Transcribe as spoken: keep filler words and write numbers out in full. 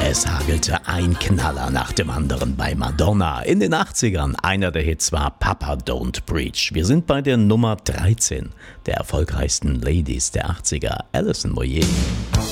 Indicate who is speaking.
Speaker 1: Es hagelte ein Knaller nach dem anderen bei Madonna. In den achtzigern, einer der Hits war Papa Don't Preach. Wir sind bei der Nummer dreizehn der erfolgreichsten Ladies der achtziger, Alison Moyet.